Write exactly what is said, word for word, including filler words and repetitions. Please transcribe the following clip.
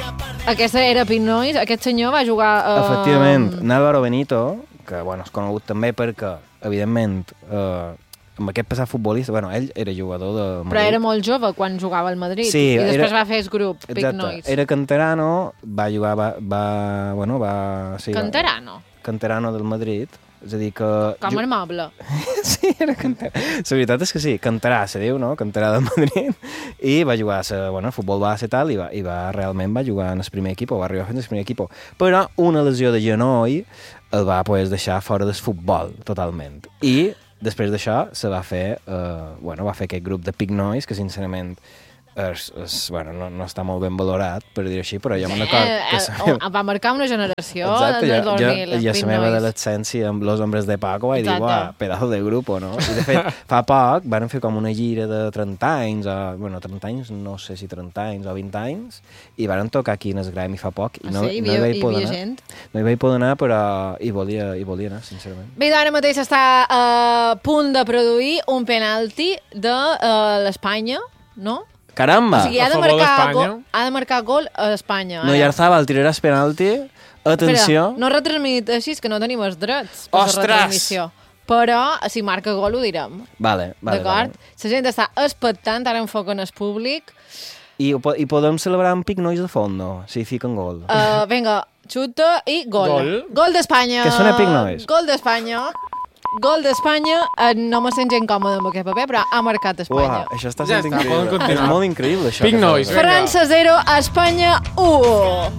Aquesta era Pink Noise, aquest senyor va jugar... Uh... Efectivament, Nálvaro Benito, que bueno, és conegut també perquè, evidentment, eh, amb aquest passat futbolista, bueno, ell era jugador de Madrid. Però era molt jove quan jugava al Madrid. Sí, i després era... va fer el grup, Pink Exacte, Noise. era canterano, va jugar, va... va bueno, va... Sí, Canterano? Va, canterano del Madrid. És a dir que... Com el moble. Sí, era canterà. La veritat és que sí, canterà se diu, no? Canterà del Madrid. I va jugar a bueno, futbol base i tal, i, va, i va, realment va jugar en el primer equip, o va arribar fins al primer equip. Però una lesió de genoll el va pues, deixar fora del futbol, totalment. I després d'això se va fer, eh, bueno, va fer aquest grup de Pink Noise, que sincerament... És, és, bueno, no, no està molt ben valorat, per dir-ho així, però jo me'n record... Eh, eh, va marcar una generació. Exacte, del jo, dos mil, jo, jo la meva adolescència amb Los Hombres de Paco vaig dir, uah, pedazo de grupo, no? I de fet, fa poc van fer com una gira de trenta anys, o, bueno, trenta anys, no sé si trenta anys o vint anys, i van tocar aquí en el Grammy fa poc, i no, ah, sí? no hi vaig hi poder havia anar. gent? No hi vaig poder anar, però hi volia, hi volia anar, sincerament. Bé, ara mateix està a punt de produir un penalti de uh, l'Espanya, no? Caramba! O sigui, ha de, marcar gol, ha de marcar gol a Espanya. No, i Arzabal tiraràs penalti. Atenció. Espera, no retransmit així, que no tenim els drets per la retransmissió. Però, si marca gol, ho direm. Vale, vale. D'acord? Vale. La gent està expectant, ara enfoquen el públic. I, I podem celebrar amb Pink Noise de fondo, si fiquen gol. Uh, vinga, xuta i gol. Gol, gol d'Espanya. Que sona Pink Noise. Gol d'Espanya. Gol d'Espanya, eh, no me sent gent còmode amb aquest paper, però ha marcat Espanya. Uah, això està ja sent està, increïble. És molt increïble, això. Pink Noise. França zero, Espanya u.